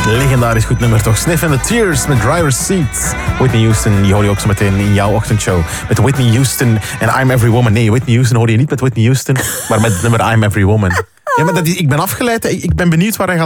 Legendarisch goed nummer toch. Sniff and the Tears met Driver's Seat. Whitney Houston, die hoor je ook zo meteen in jouw ochtendshow. Met Whitney Houston en I'm Every Woman. Nee, Whitney Houston hoor je niet met Whitney Houston, maar met het nummer I'm Every Woman. Ja, maar ik ben afgeleid. Ik ben benieuwd waar hij gaat